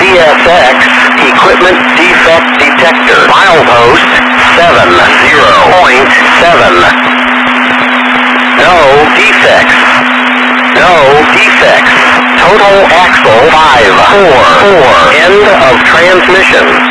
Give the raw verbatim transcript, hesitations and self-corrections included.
S X, equipment defect detector. Milepost seven zero point seven. No defects. No defects. Total axle five four four. End of transmission.